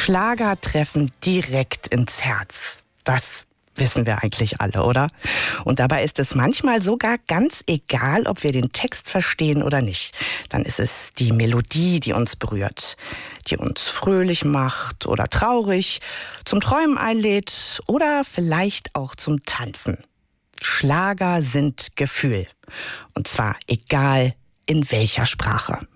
Schlager treffen direkt ins Herz. Das wissen wir eigentlich alle, oder? Und dabei ist es manchmal sogar ganz egal, ob wir den Text verstehen oder nicht. Dann ist es die Melodie, die uns berührt, die uns fröhlich macht oder traurig, zum Träumen einlädt oder vielleicht auch zum Tanzen. Schlager sind Gefühl. Und zwar egal in welcher Sprache.